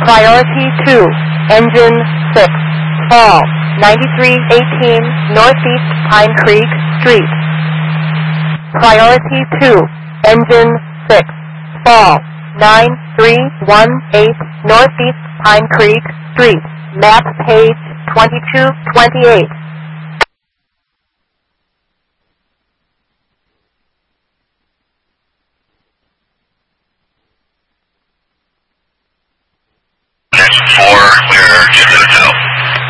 Priority 2, Engine 6, fall 9318 Northeast Pine Creek Street. Priority 2, Engine 6, fall 9318 Northeast Pine Creek Street. Map page 2228. Next 4, we're